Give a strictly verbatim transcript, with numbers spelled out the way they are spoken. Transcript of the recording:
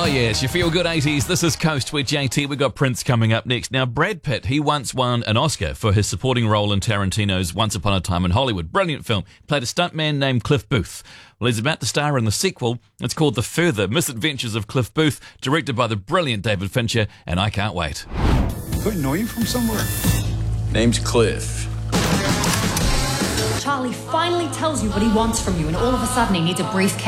yeah, it's your feel-good eighties. This is Coast with J T. We've got Prince coming up next. Now, Brad Pitt, he once won an Oscar for his supporting role in Tarantino's Once Upon a Time in Hollywood. Brilliant film. Played a stuntman named Cliff Booth. Well, he's about to star in the sequel. It's called The Further Misadventures of Cliff Booth, directed by the brilliant David Fincher, and I can't wait. Do I know you from somewhere? Name's Cliff. Charlie finally tells you what he wants from you, and all of a sudden he needs a briefcase.